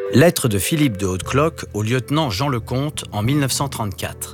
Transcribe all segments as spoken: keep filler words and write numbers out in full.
Lettre de Philippe de Hautecloque au lieutenant Jean Lecomte en mille neuf cent trente-quatre.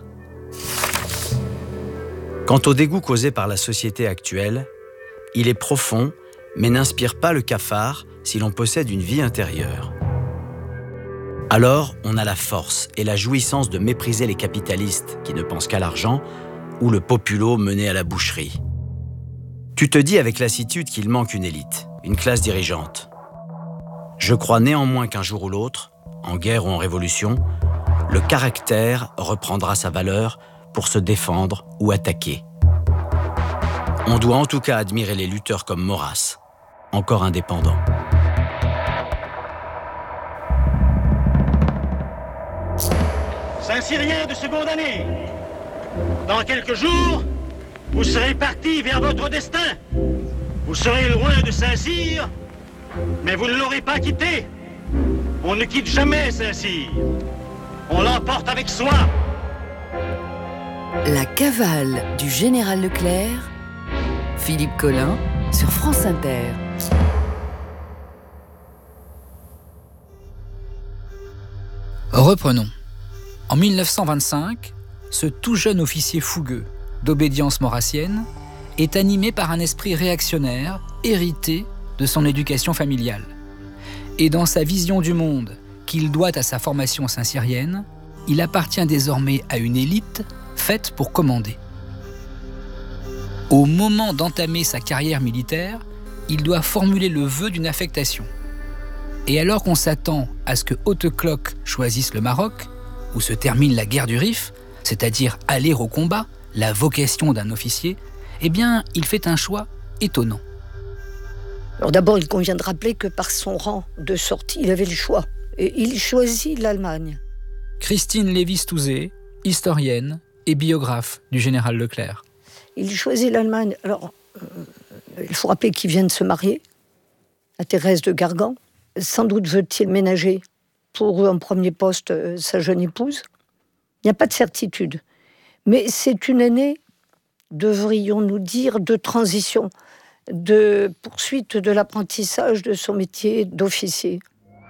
Quant au dégoût causé par la société actuelle, il est profond, mais n'inspire pas le cafard si l'on possède une vie intérieure. Alors, on a la force et la jouissance de mépriser les capitalistes qui ne pensent qu'à l'argent ou le populo mené à la boucherie. Tu te dis avec lassitude qu'il manque une élite, une classe dirigeante. Je crois néanmoins qu'un jour ou l'autre, en guerre ou en révolution, le caractère reprendra sa valeur pour se défendre ou attaquer. On doit en tout cas admirer les lutteurs comme Maurras, encore indépendant. Saint-Cyrien de seconde année, dans quelques jours, vous serez partis vers votre destin. Vous serez loin de Saint-Cyr, mais vous ne l'aurez pas quitté. On ne quitte jamais Saint-Cyr. On l'emporte avec soi. La cavale du général Leclerc, Philippe Collin, sur France Inter. Reprenons. En mille neuf cent vingt-cinq, ce tout jeune officier fougueux, d'obédience maurassienne, est animé par un esprit réactionnaire, hérité de son éducation familiale. Et dans sa vision du monde qu'il doit à sa formation saint-cyrienne, il appartient désormais à une élite faite pour commander. Au moment d'entamer sa carrière militaire, il doit formuler le vœu d'une affectation. Et alors qu'on s'attend à ce que Hautecloque choisisse le Maroc, où se termine la guerre du Rif, c'est-à-dire aller au combat, la vocation d'un officier, eh bien, il fait un choix étonnant. Alors d'abord, il convient de rappeler que par son rang de sortie, il avait le choix. Et il choisit l'Allemagne. Christine Lévy-Stouzé, historienne et biographe du général Leclerc. Il choisit l'Allemagne. Alors, euh, il faut rappeler qu'il vient de se marier à Thérèse de Gargan. Sans doute veut-il ménager pour un premier poste euh, sa jeune épouse. Il n'y a pas de certitude. Mais c'est une année, devrions-nous dire, de transition, de poursuite de l'apprentissage de son métier d'officier.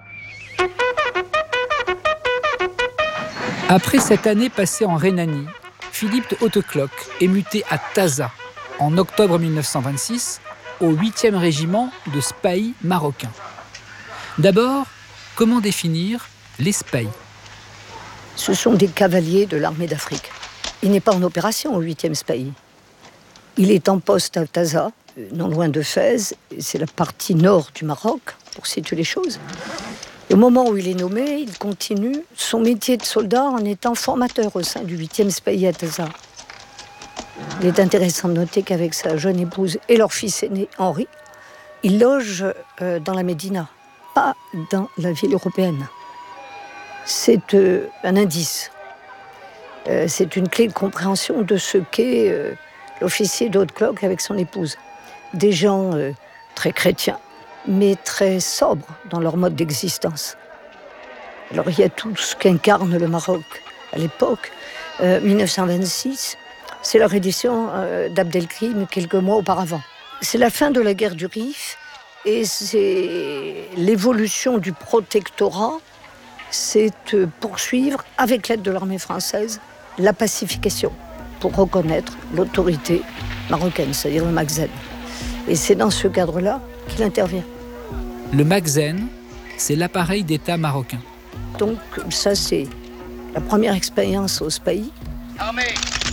Après cette année passée en Rhénanie, Philippe de Hautecloque est muté à Taza, en octobre mille neuf cent vingt-six, au huitième régiment de Spahis marocain. D'abord, comment définir les Spahis ? Ce sont des cavaliers de l'armée d'Afrique. Il n'est pas en opération au huitième Spahis. Il est en poste à Taza, non loin de Fès, c'est la partie nord du Maroc, pour situer les choses. Au moment où il est nommé, il continue son métier de soldat en étant formateur au sein du huitième Spahis à Taza. Il est intéressant de noter qu'avec sa jeune épouse et leur fils aîné, Henri, il loge euh, dans la Médina, pas dans la ville européenne. C'est euh, un indice. Euh, c'est une clé de compréhension de ce qu'est euh, l'officier de Hautecloque avec son épouse. Des gens euh, très chrétiens, mais très sobres dans leur mode d'existence. Alors il y a tout ce qu'incarne le Maroc à l'époque. Euh, mille neuf cent vingt-six, c'est la reddition euh, d'Abdelkrim quelques mois auparavant. C'est la fin de la guerre du Rif et c'est l'évolution du protectorat, c'est euh, poursuivre, avec l'aide de l'armée française, la pacification pour reconnaître l'autorité marocaine, c'est-à-dire le Magzen. Et c'est dans ce cadre-là qu'il intervient. Le Magzen, c'est l'appareil d'État marocain. Donc ça, c'est la première expérience au Spahis. Armée.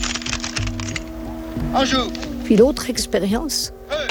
En joue. Puis l'autre expérience,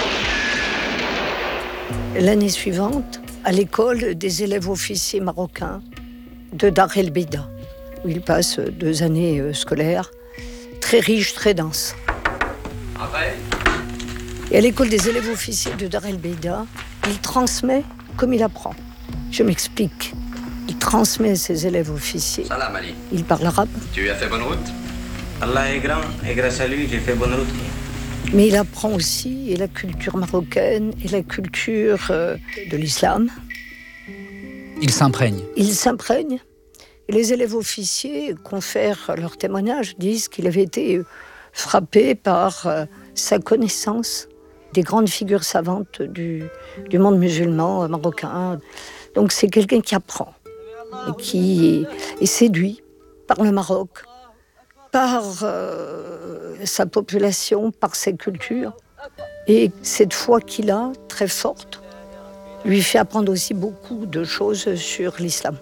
l'année suivante, à l'école des élèves officiers marocains de Dar el Beida, où il passe deux années euh, scolaires, très riches, très denses. Après. Et à l'école des élèves officiers de Dar el Beida, il transmet comme il apprend. Je m'explique. Il transmet à ses élèves officiers. Salam Ali. Il parle arabe. Tu lui as fait bonne route? Allah est grand et grâce à lui, j'ai fait bonne route. Mais il apprend aussi et la culture marocaine et la culture euh, de l'islam. Il s'imprègne. Il s'imprègne. Et les élèves officiers confèrent leur témoignage, disent qu'il avait été frappé par euh, sa connaissance des grandes figures savantes du, du monde musulman marocain. Donc c'est quelqu'un qui apprend. qui est séduit par le Maroc, par euh, sa population, par ses cultures. Et cette foi qu'il a, très forte, lui fait apprendre aussi beaucoup de choses sur l'islam.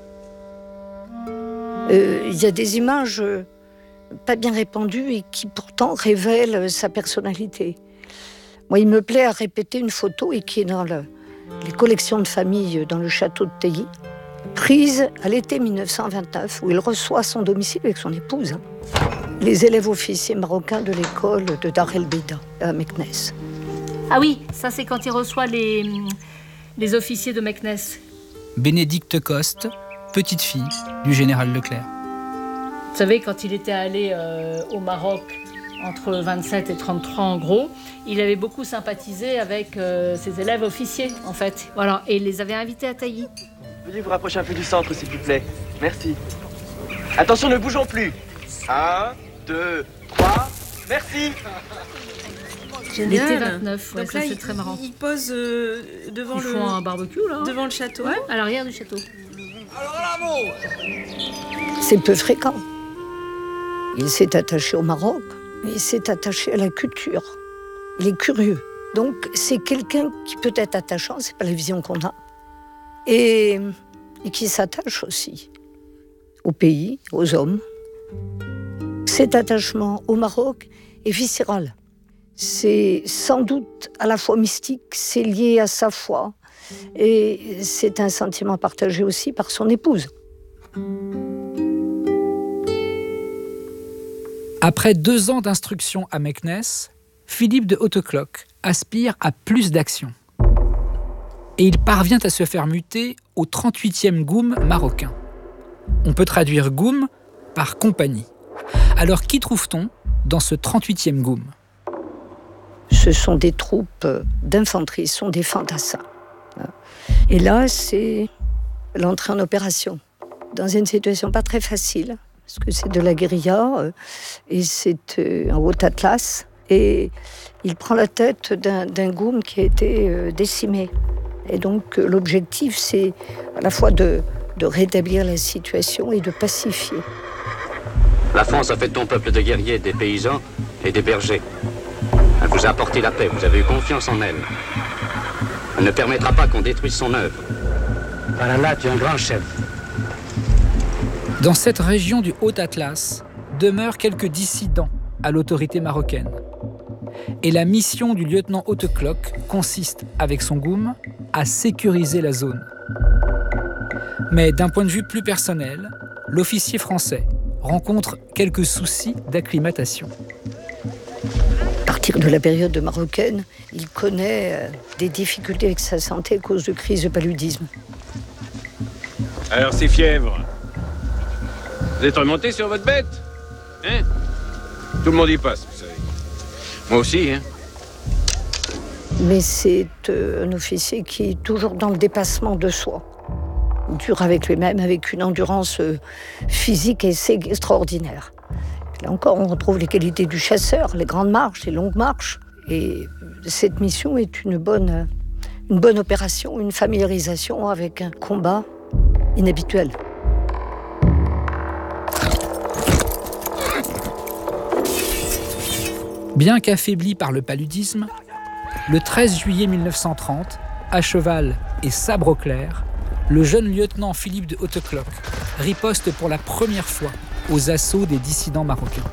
Euh, il y a des images pas bien répandues et qui pourtant révèlent sa personnalité. Moi, il me plaît à répéter une photo et qui est dans le, les collections de famille dans le château de Teilly, prise à l'été mille neuf cent vingt-neuf, où il reçoit son domicile avec son épouse, hein, les élèves officiers marocains de l'école de Dar el Beida à Meknès. Ah oui, ça c'est quand il reçoit les, les officiers de Meknès. Bénédicte Coste, petite fille du général Leclerc. Vous savez, quand il était allé euh, au Maroc, entre vingt-sept et trente-trois en gros, il avait beaucoup sympathisé avec euh, ses élèves officiers, en fait. Voilà, et il les avait invités à Tailly. Veuillez vous rapprocher un peu du centre, s'il vous plaît. Merci. Attention, ne bougeons plus. Un, deux, trois, merci. L'été vingt-neuf, ouais, donc ça là, c'est il, très marrant. Il pose euh, devant Ils le... font un barbecue, là. Devant le château. Ouais, à l'arrière du château. C'est peu fréquent. Il s'est attaché au Maroc, il s'est attaché à la culture. Il est curieux. Donc c'est quelqu'un qui peut être attachant, c'est pas la vision qu'on a. Et, et qui s'attache aussi au pays, aux hommes. Cet attachement au Maroc est viscéral. C'est sans doute à la fois mystique, c'est lié à sa foi. Et c'est un sentiment partagé aussi par son épouse. Après deux ans d'instruction à Meknès, Philippe de Hautecloque aspire à plus d'action. Et il parvient à se faire muter au trente-huitième Goum marocain. On peut traduire Goum par compagnie. Alors qui trouve-t-on dans ce trente-huitième Goum ? Ce sont des troupes d'infanterie, ce sont des fantassins. Et là, c'est l'entrée en opération, dans une situation pas très facile, parce que c'est de la guérilla, et c'est un Haut-Atlas, et il prend la tête d'un, d'un Goum qui a été décimé. Et donc l'objectif, c'est à la fois de, de rétablir la situation et de pacifier. La France a fait de ton peuple de guerriers, des paysans et des bergers. Elle vous a apporté la paix, vous avez eu confiance en elle. Elle ne permettra pas qu'on détruise son œuvre. Par là, tu es un grand chef. Dans cette région du Haut-Atlas demeurent quelques dissidents à l'autorité marocaine. Et la mission du lieutenant Hautecloque consiste, avec son Goum, à sécuriser la zone. Mais d'un point de vue plus personnel, l'officier français rencontre quelques soucis d'acclimatation. À partir de la période marocaine, il connaît des difficultés avec sa santé à cause de crises de paludisme. Alors, ces fièvres, vous êtes remonté sur votre bête, hein? Tout le monde y passe, vous savez. Moi aussi, hein? Mais c'est euh, un officier qui est toujours dans le dépassement de soi. Dur avec lui-même, avec une endurance euh, physique et c'est extraordinaire. Là encore, on retrouve les qualités du chasseur, les grandes marches, les longues marches. Et cette mission est une bonne, une bonne opération, une familiarisation avec un combat inhabituel. Bien qu'affaibli par le paludisme, le treize juillet mille neuf cent trente, à cheval et sabre au clair, le jeune lieutenant Philippe de Hautecloque riposte pour la première fois aux assauts des dissidents marocains.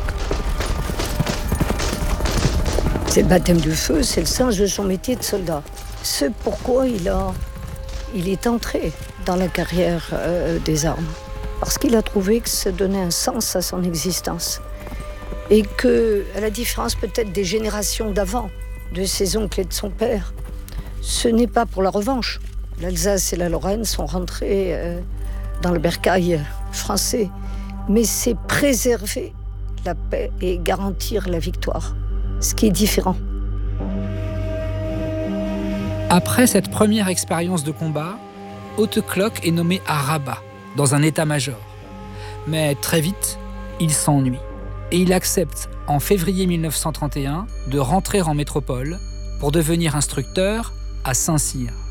C'est le baptême du feu, c'est le sens de son métier de soldat. C'est pourquoi il, a, il est entré dans la carrière euh, des armes. Parce qu'il a trouvé que ça donnait un sens à son existence. Et que, à la différence peut-être des générations d'avant, de ses oncles et de son père, ce n'est pas pour la revanche. L'Alsace et la Lorraine sont rentrés euh, dans le bercail français. Mais c'est préserver la paix et garantir la victoire, ce qui est différent. Après cette première expérience de combat, Hautecloque est nommé à Rabat, dans un état-major. Mais très vite, il s'ennuie. Et il accepte, en février mille neuf cent trente et un, de rentrer en métropole pour devenir instructeur à Saint-Cyr.